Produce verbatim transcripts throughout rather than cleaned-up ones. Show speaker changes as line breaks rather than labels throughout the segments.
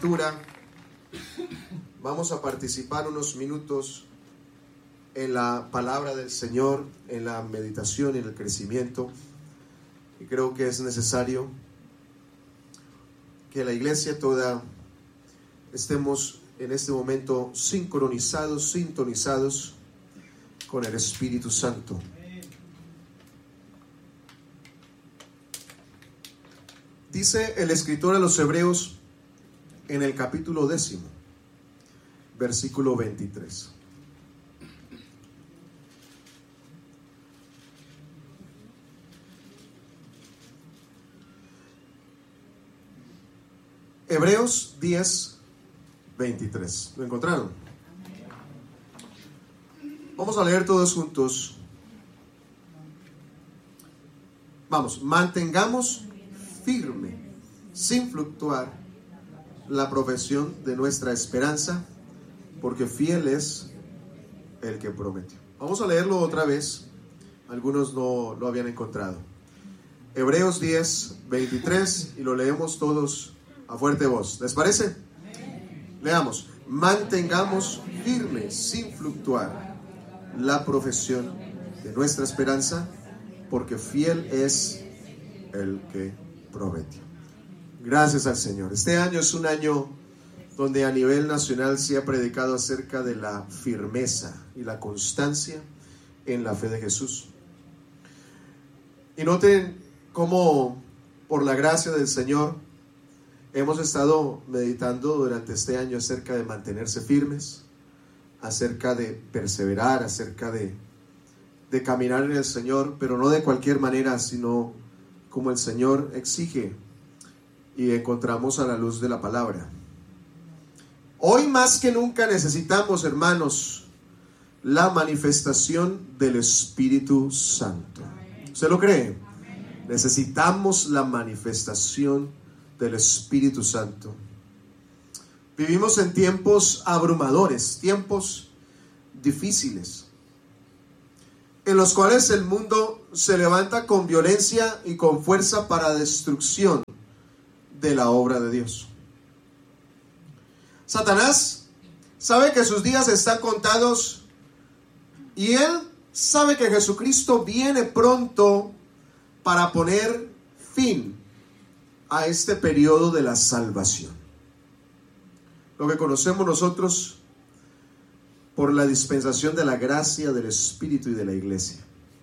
lectura, vamos a participar unos minutos en la palabra del Señor, en la meditación y en el crecimiento. Y creo que es necesario que la iglesia toda estemos en este momento sincronizados, sintonizados con el Espíritu Santo. Dice el escritor a los Hebreos en el capítulo décimo, versículo veintitrés. Hebreos diez, veintitrés. ¿Lo encontraron? Vamos a leer todos juntos. Vamos, mantengamos firme, sin fluctuar, la profesión de nuestra esperanza, porque fiel es el que prometió. Vamos a leerlo otra vez. Algunos no lo habían encontrado. Hebreos diez, veintitrés, y lo leemos todos a fuerte voz. ¿Les parece? Leamos. Mantengamos firme, sin fluctuar, la profesión de nuestra esperanza, porque fiel es el que prometió. Gracias al Señor. Este año es un año donde a nivel nacional se ha predicado acerca de la firmeza y la constancia en la fe de Jesús. Y noten cómo, por la gracia del Señor, hemos estado meditando durante este año acerca de mantenerse firmes, acerca de perseverar, acerca de, de caminar en el Señor, pero no de cualquier manera, sino como el Señor exige y encontramos a la luz de la palabra. Hoy más que nunca necesitamos, hermanos, la manifestación del Espíritu Santo. ¿Usted lo cree? Necesitamos la manifestación del Espíritu Santo. Vivimos en tiempos abrumadores, tiempos difíciles, en los cuales el mundo se levanta con violencia y con fuerza para destrucción de la obra de Dios. Satanás sabe que sus días están contados y él sabe que Jesucristo viene pronto para poner fin a este periodo de la salvación. Lo que conocemos nosotros por la dispensación de la gracia, del Espíritu y de la iglesia.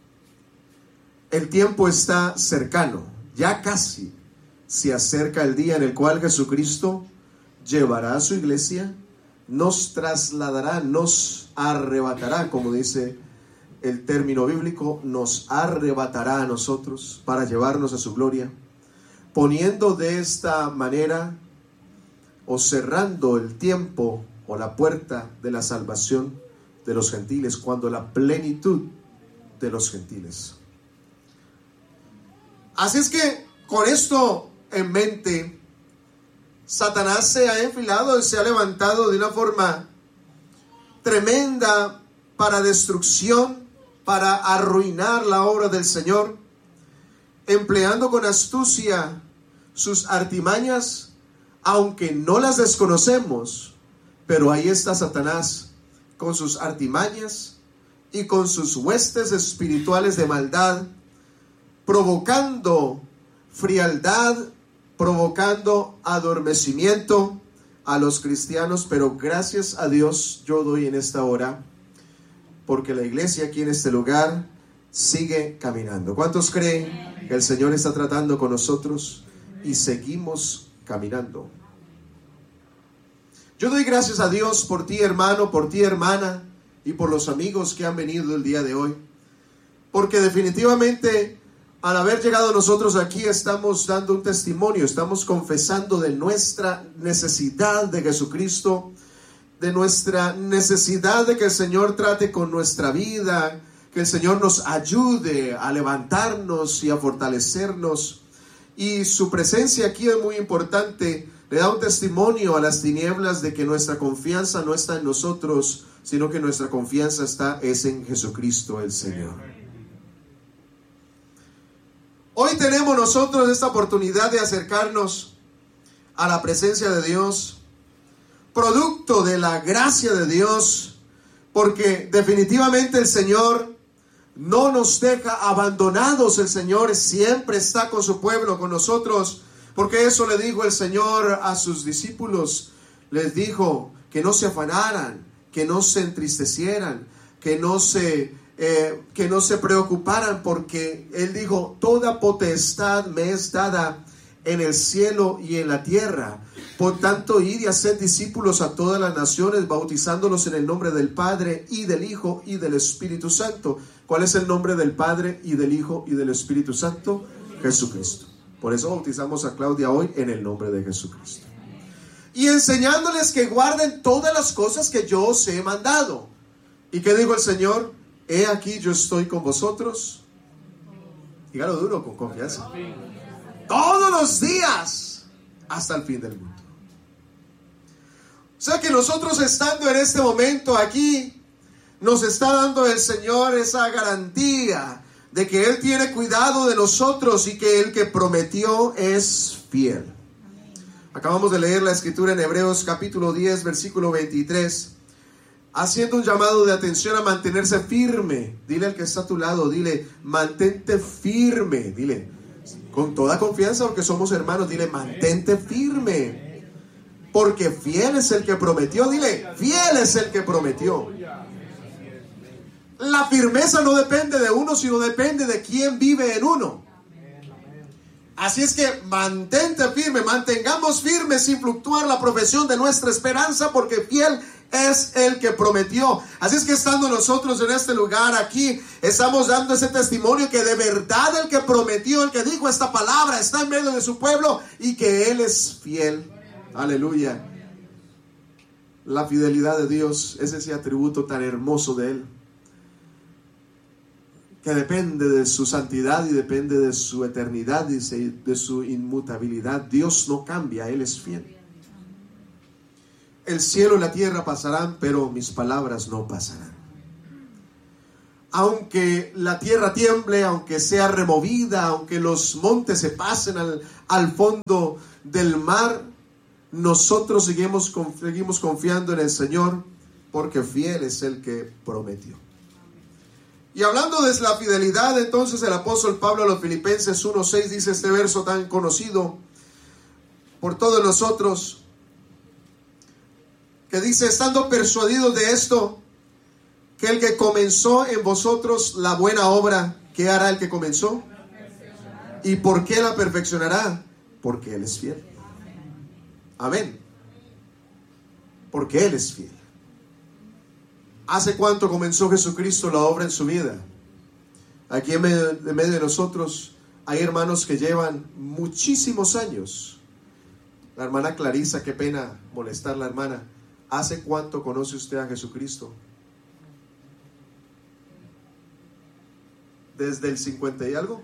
El tiempo está cercano, ya casi se acerca el día en el cual Jesucristo llevará a su iglesia, nos trasladará, nos arrebatará, como dice el término bíblico, nos arrebatará a nosotros para llevarnos a su gloria, poniendo de esta manera o cerrando el tiempo o la puerta de la salvación de los gentiles, cuando la plenitud de los gentiles. Así es que con esto en mente, Satanás se ha enfilado y se ha levantado de una forma tremenda para destrucción, para arruinar la obra del Señor, empleando con astucia sus artimañas, aunque no las desconocemos, pero ahí está Satanás con sus artimañas y con sus huestes espirituales de maldad, provocando frialdad, provocando adormecimiento a los cristianos. Pero gracias a Dios yo doy en esta hora, porque la iglesia aquí en este lugar sigue caminando. ¿Cuántos creen que el Señor está tratando con nosotros y seguimos caminando? Yo doy gracias a Dios por ti, hermano, por ti, hermana, y por los amigos que han venido el día de hoy, porque definitivamente al haber llegado nosotros aquí estamos dando un testimonio, estamos confesando de nuestra necesidad de Jesucristo, de nuestra necesidad de que el Señor trate con nuestra vida, que el Señor nos ayude a levantarnos y a fortalecernos. Y su presencia aquí es muy importante, le da un testimonio a las tinieblas de que nuestra confianza no está en nosotros, sino que nuestra confianza está es en Jesucristo el Señor. Hoy tenemos nosotros esta oportunidad de acercarnos a la presencia de Dios, producto de la gracia de Dios, porque definitivamente el Señor no nos deja abandonados. El Señor siempre está con su pueblo, con nosotros, porque eso le dijo el Señor a sus discípulos. Les dijo que no se afanaran, que no se entristecieran, que no se, eh, que no se preocuparan, porque Él dijo: toda potestad me es dada en el cielo y en la tierra. Por tanto, id y haced discípulos a todas las naciones, bautizándolos en el nombre del Padre y del Hijo y del Espíritu Santo. ¿Cuál es el nombre del Padre y del Hijo y del Espíritu Santo? Jesucristo. Por eso bautizamos a Claudia hoy en el nombre de Jesucristo. Y enseñándoles que guarden todas las cosas que yo os he mandado. ¿Y qué dijo el Señor? He aquí, yo estoy con vosotros. Dígalo duro, con confianza. Todos los días hasta el fin del mundo. O sea que nosotros, estando en este momento aquí, nos está dando el Señor esa garantía de que Él tiene cuidado de nosotros y que el que prometió es fiel. Acabamos de leer la escritura en Hebreos capítulo diez, versículo veintitrés, haciendo un llamado de atención a mantenerse firme. Dile al que está a tu lado, dile: mantente firme. Dile con toda confianza, porque somos hermanos, dile: mantente firme, porque fiel es el que prometió. Dile: fiel es el que prometió. La firmeza no depende de uno, sino depende de quién vive en uno. Así es que mantente firme, mantengamos firme sin fluctuar la profesión de nuestra esperanza, porque fiel es el que prometió. Así es que, estando nosotros en este lugar aquí, estamos dando ese testimonio que de verdad el que prometió, el que dijo esta palabra, está en medio de su pueblo y que Él es fiel. Aleluya. La fidelidad de Dios es ese atributo tan hermoso de Él, que depende de su santidad y depende de su eternidad y de su inmutabilidad. Dios no cambia, Él es fiel. El cielo y la tierra pasarán, pero mis palabras no pasarán. Aunque la tierra tiemble, aunque sea removida, aunque los montes se pasen al, al fondo del mar, nosotros seguimos, seguimos confiando en el Señor, porque fiel es el que prometió. Y hablando de la fidelidad, entonces el apóstol Pablo a los Filipenses uno seis dice este verso tan conocido por todos nosotros, que dice: estando persuadidos de esto, que el que comenzó en vosotros la buena obra, ¿qué hará el que comenzó? ¿Y por qué la perfeccionará? Porque Él es fiel. Amén. Porque Él es fiel. ¿Hace cuánto comenzó Jesucristo la obra en su vida? Aquí en medio, en medio de nosotros hay hermanos que llevan muchísimos años. La hermana Clarisa, qué pena molestar la hermana. ¿Hace cuánto conoce usted a Jesucristo? ¿Desde el cincuenta y algo?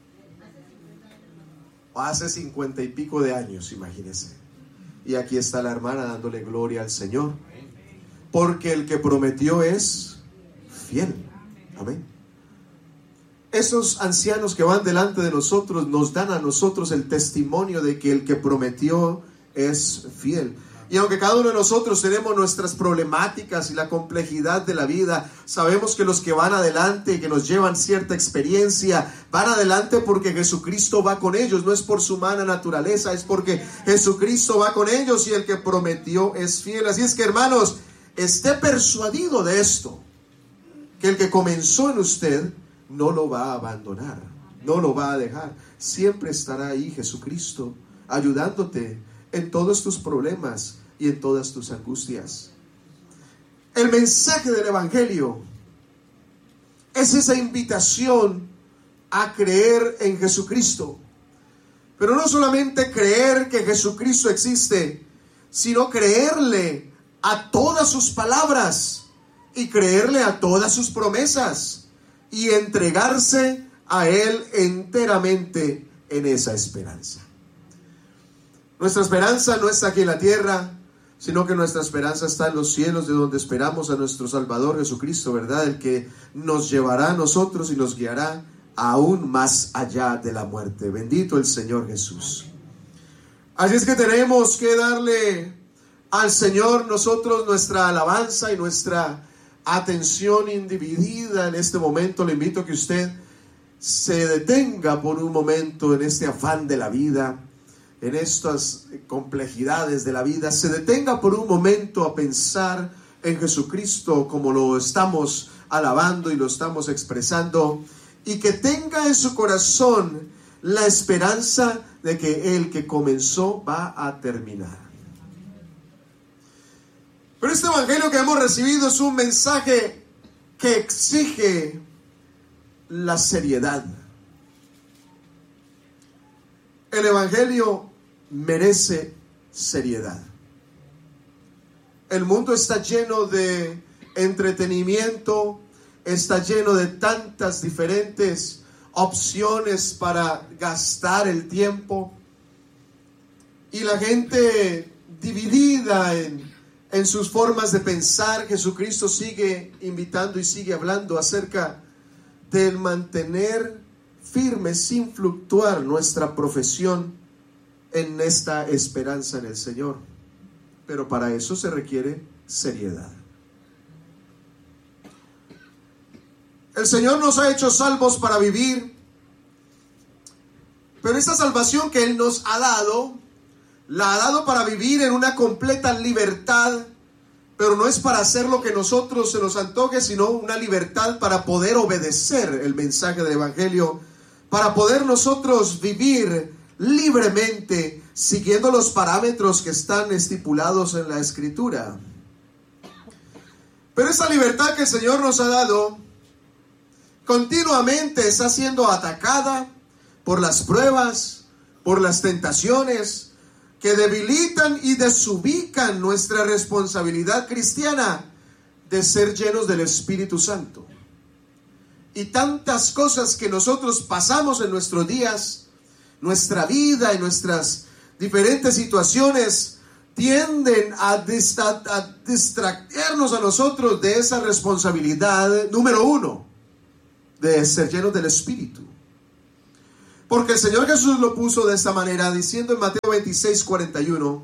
¿O hace cincuenta y pico de años? Imagínese. Y aquí está la hermana dándole gloria al Señor, porque el que prometió es fiel. Amén. Esos ancianos que van delante de nosotros nos dan a nosotros el testimonio de que el que prometió es fiel. Y aunque cada uno de nosotros tenemos nuestras problemáticas y la complejidad de la vida, sabemos que los que van adelante y que nos llevan cierta experiencia, van adelante porque Jesucristo va con ellos. No es por su humana naturaleza, es porque Jesucristo va con ellos y el que prometió es fiel. Así es que, hermanos, esté persuadido de esto, que el que comenzó en usted no lo va a abandonar, no lo va a dejar. Siempre estará ahí Jesucristo ayudándote en todos tus problemas y en todas tus angustias. El mensaje del Evangelio es esa invitación a creer en Jesucristo. Pero no solamente creer que Jesucristo existe, sino creerle a todas sus palabras y creerle a todas sus promesas y entregarse a Él enteramente en esa esperanza. Nuestra esperanza no está aquí en la tierra, sino que nuestra esperanza está en los cielos, de donde esperamos a nuestro Salvador Jesucristo, ¿verdad? El que nos llevará a nosotros y nos guiará aún más allá de la muerte. Bendito el Señor Jesús. Así es que tenemos que darle al Señor nosotros nuestra alabanza y nuestra atención individida en este momento, le invito a que usted se detenga por un momento en este afán de la vida, en estas complejidades de la vida, se detenga por un momento a pensar en Jesucristo como lo estamos alabando y lo estamos expresando, y que tenga en su corazón la esperanza de que el que comenzó va a terminar. Pero este evangelio que hemos recibido es un mensaje que exige la seriedad. El evangelio merece seriedad. El mundo está lleno de entretenimiento, está lleno de tantas diferentes opciones para gastar el tiempo, y la gente dividida en, en sus formas de pensar. Jesucristo sigue invitando y sigue hablando acerca del mantener firme sin fluctuar nuestra profesión en esta esperanza en el Señor. Pero para eso se requiere seriedad. El Señor nos ha hecho salvos para vivir, pero esta salvación que Él nos ha dado, la ha dado para vivir en una completa libertad, pero no es para hacer lo que nosotros se nos antoje, sino una libertad para poder obedecer el mensaje del evangelio, para poder nosotros vivir libremente, siguiendo los parámetros que están estipulados en la Escritura. Pero esa libertad que el Señor nos ha dado continuamente está siendo atacada por las pruebas, por las tentaciones que debilitan y desubican nuestra responsabilidad cristiana de ser llenos del Espíritu Santo. Y tantas cosas que nosotros pasamos en nuestros días, nuestra vida y nuestras diferentes situaciones tienden a, distra- a distraernos a nosotros de esa responsabilidad número uno, de ser llenos del Espíritu. Porque el Señor Jesús lo puso de esta manera, diciendo en Mateo veintiséis, cuarenta y uno: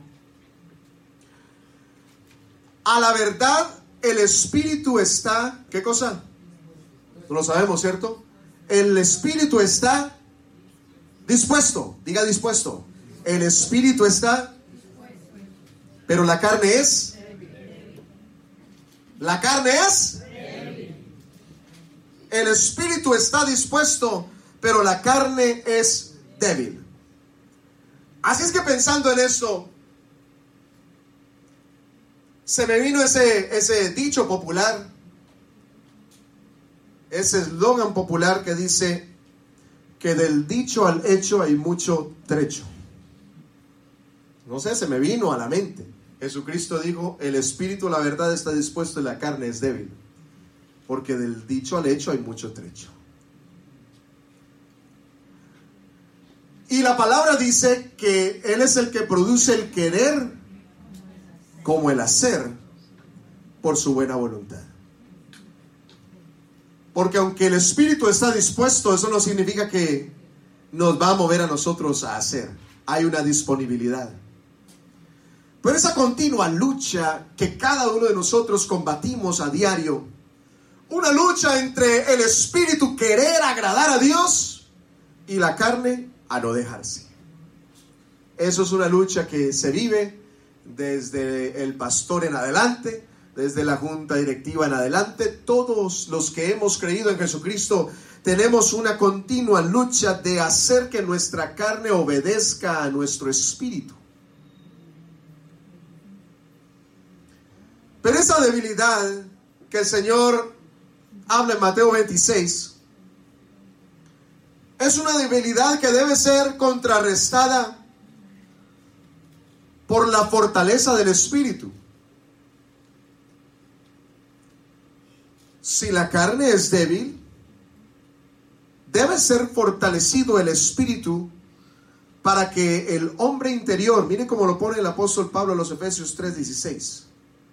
a la verdad el Espíritu está, ¿qué cosa? No lo sabemos, ¿cierto? El Espíritu está dispuesto, diga dispuesto. El Espíritu está, pero la carne es, la carne es, el Espíritu está dispuesto, pero la carne es débil. Así es que pensando en esto, se me vino ese, ese dicho popular, ese eslogan popular que dice que del dicho al hecho hay mucho trecho. No sé, se me vino a la mente. Jesucristo dijo: el Espíritu, la verdad, está dispuesto y la carne es débil. Porque del dicho al hecho hay mucho trecho. Y la palabra dice que Él es el que produce el querer como el hacer por su buena voluntad. Porque aunque el Espíritu está dispuesto, eso no significa que nos va a mover a nosotros a hacer. Hay una disponibilidad. Pero esa continua lucha que cada uno de nosotros combatimos a diario, una lucha entre el Espíritu querer agradar a Dios y la carne a no dejarse. Eso es una lucha que se vive desde el pastor en adelante, desde la junta directiva en adelante. Todos los que hemos creído en Jesucristo tenemos una continua lucha de hacer que nuestra carne obedezca a nuestro espíritu. Pero esa debilidad que el Señor habla en Mateo veintiséis es una debilidad que debe ser contrarrestada por la fortaleza del Espíritu. Si la carne es débil, debe ser fortalecido el Espíritu para que el hombre interior, miren cómo lo pone el apóstol Pablo en los Efesios tres dieciséis,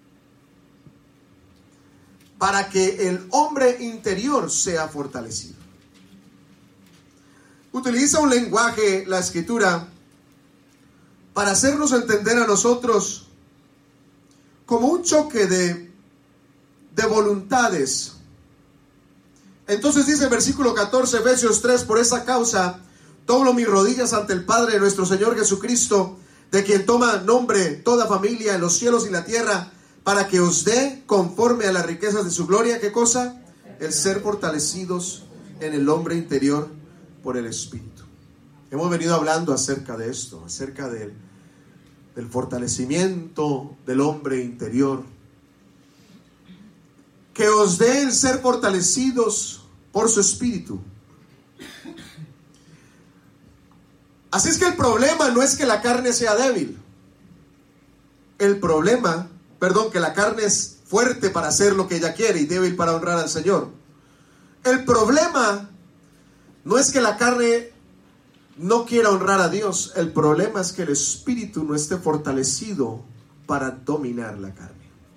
para que el hombre interior sea fortalecido. Utiliza un lenguaje, la Escritura, para hacernos entender a nosotros como un choque de, de voluntades. Entonces dice el versículo catorce, Efesios tres, por esa causa doblo mis rodillas ante el Padre de nuestro Señor Jesucristo, de quien toma nombre toda familia en los cielos y la tierra, para que os dé conforme a las riquezas de su gloria. ¿Qué cosa? El ser fortalecidos en el hombre interior por el Espíritu. Hemos venido hablando acerca de esto, acerca del, del fortalecimiento del hombre interior. Que os dé el ser fortalecidos por su Espíritu. Así es que el problema no es que la carne sea débil. El problema, perdón, que la carne es fuerte para hacer lo que ella quiere y débil para honrar al Señor. El problema no es que la carne no quiera honrar a Dios. El problema es que el espíritu no esté fortalecido para dominar la carne.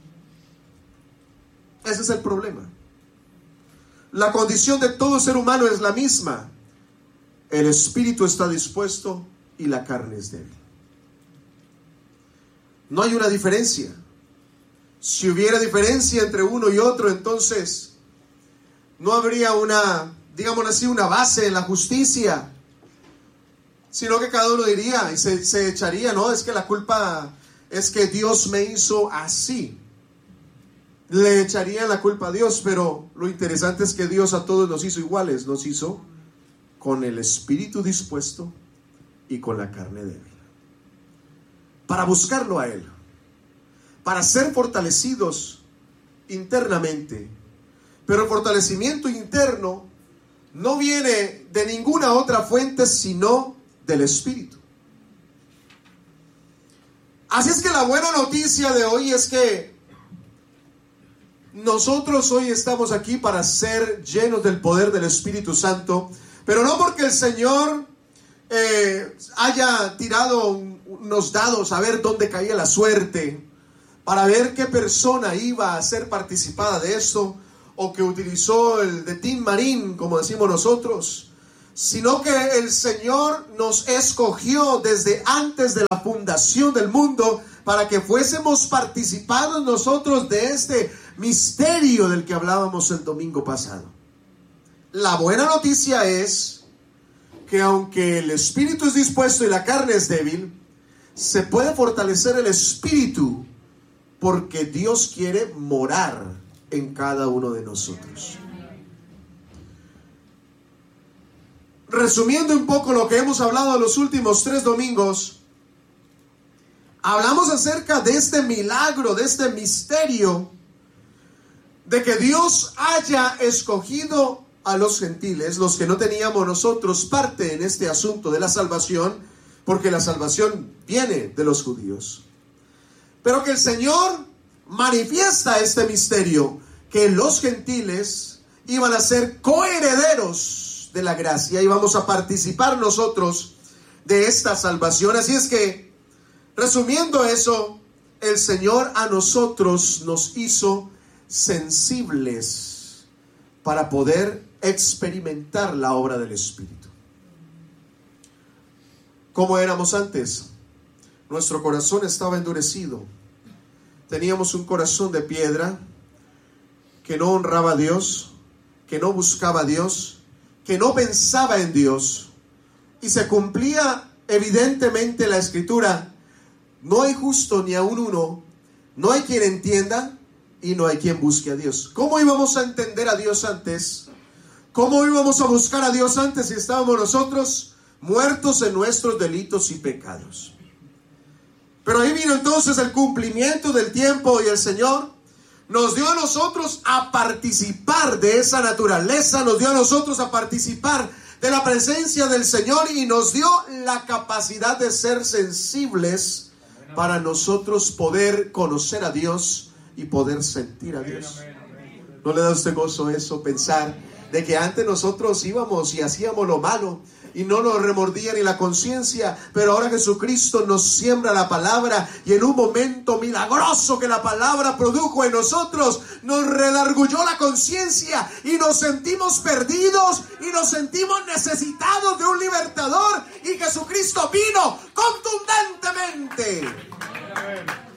Ese es el problema. La condición de todo ser humano es la misma. El espíritu está dispuesto y la carne es débil. No hay una diferencia. Si hubiera diferencia entre uno y otro, entonces no habría una, digamos así, una base en la justicia, sino que cada uno diría y se, se echaría, no, es que la culpa es que Dios me hizo así. Le echarían la culpa a Dios, pero lo interesante es que Dios a todos nos hizo iguales, nos hizo con el espíritu dispuesto y con la carne débil. Para buscarlo a Él, para ser fortalecidos internamente. Pero el fortalecimiento interno no viene de ninguna otra fuente sino del Espíritu. Así es que la buena noticia de hoy es que nosotros hoy estamos aquí para ser llenos del poder del Espíritu Santo, pero no porque el Señor eh, haya tirado unos dados a ver dónde caía la suerte, para ver qué persona iba a ser participada de esto, o que utilizó el de Tin Marín, como decimos nosotros, sino que el Señor nos escogió desde antes de la fundación del mundo para que fuésemos participados nosotros de este misterio del que hablábamos el domingo pasado. La buena noticia es que aunque el espíritu es dispuesto y la carne es débil, se puede fortalecer el espíritu porque Dios quiere morar en cada uno de nosotros. Resumiendo un poco lo que hemos hablado los últimos tres domingos, hablamos acerca de este milagro, de este misterio, de que Dios haya escogido a los gentiles, los que no teníamos nosotros parte en este asunto de la salvación, porque la salvación viene de los judíos. Pero que el Señor manifiesta este misterio, que los gentiles iban a ser coherederos de la gracia y vamos a participar nosotros de esta salvación. Así es que, resumiendo eso, el Señor a nosotros nos hizo sensibles para poder experimentar la obra del Espíritu. ¿Cómo éramos antes? Nuestro corazón estaba endurecido. Teníamos un corazón de piedra que no honraba a Dios, que no buscaba a Dios, que no pensaba en Dios. Y se cumplía evidentemente la Escritura: no hay justo ni aun uno, no hay quien entienda y no hay quien busque a Dios. ¿Cómo íbamos a entender a Dios antes? ¿Cómo íbamos a buscar a Dios antes si estábamos nosotros muertos en nuestros delitos y pecados? Pero ahí vino entonces el cumplimiento del tiempo y el Señor nos dio a nosotros a participar de esa naturaleza, nos dio a nosotros a participar de la presencia del Señor y nos dio la capacidad de ser sensibles para nosotros poder conocer a Dios y poder sentir a Dios. ¿No le da usted gozo eso? Pensar de que antes nosotros íbamos y hacíamos lo malo y no nos remordía ni la conciencia, pero ahora Jesucristo nos siembra la palabra y en un momento milagroso que la palabra produjo en nosotros, nos redargulló la conciencia y nos sentimos perdidos y nos sentimos necesitados de un libertador, y Jesucristo vino contundentemente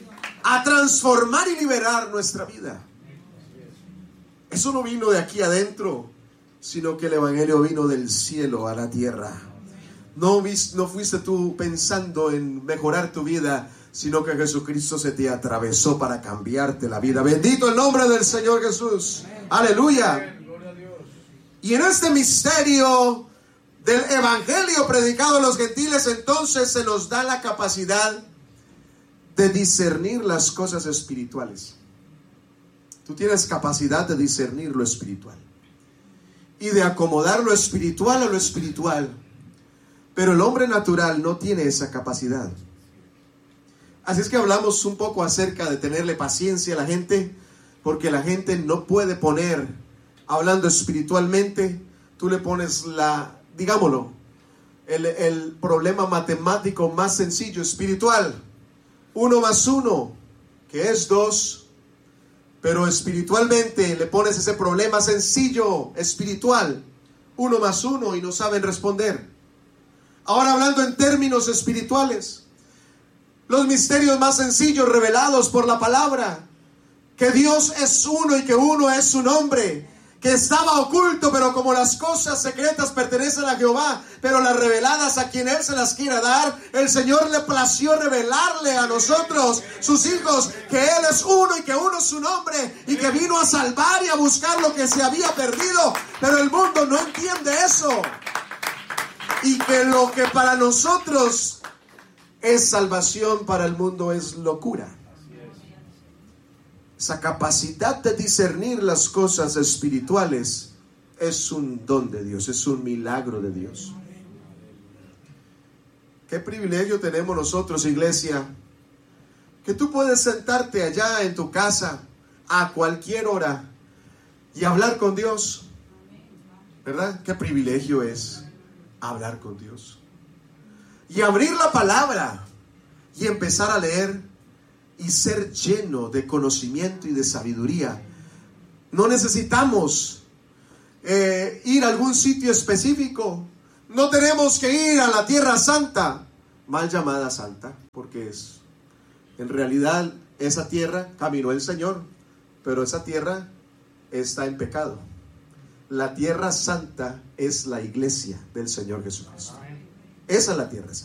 a transformar y liberar nuestra vida. Eso no vino de aquí adentro, sino que el evangelio vino del cielo a la tierra. No, vis, no fuiste tú pensando en mejorar tu vida, sino que Jesucristo se te atravesó para cambiarte la vida. Bendito el nombre del Señor Jesús. Aleluya. Y en este misterio del evangelio predicado a los gentiles, entonces se nos da la capacidad de discernir las cosas espirituales. Tú tienes capacidad de discernir lo espiritual y de acomodar lo espiritual a lo espiritual. Pero el hombre natural no tiene esa capacidad. Así es que hablamos un poco acerca de tenerle paciencia a la gente, porque la gente no puede poner, hablando espiritualmente, tú le pones la, digámoslo, el, el problema matemático más sencillo, espiritual. Uno más uno, que es dos. Pero espiritualmente le pones ese problema sencillo, espiritual, uno más uno, y no saben responder. Ahora hablando en términos espirituales, los misterios más sencillos revelados por la palabra, que Dios es uno y que uno es su nombre, que estaba oculto, pero como las cosas secretas pertenecen a Jehová, pero las reveladas a quien Él se las quiera dar, el Señor le plació revelarle a nosotros, sus hijos, que Él es uno y que uno es su nombre, y que vino a salvar y a buscar lo que se había perdido, pero el mundo no entiende eso, y que lo que para nosotros es salvación, para el mundo es locura. Esa capacidad de discernir las cosas espirituales es un don de Dios, es un milagro de Dios. Qué privilegio tenemos nosotros, iglesia, que tú puedes sentarte allá en tu casa a cualquier hora y hablar con Dios, ¿verdad? Qué privilegio es hablar con Dios y abrir la palabra y empezar a leer y ser lleno de conocimiento y de sabiduría. No necesitamos eh, ir a algún sitio específico. No tenemos que ir a la Tierra Santa, mal llamada Santa, porque es, en realidad esa tierra caminó el Señor, pero esa tierra está en pecado. La Tierra Santa es la iglesia del Señor Jesucristo. Esa es la Tierra Santa.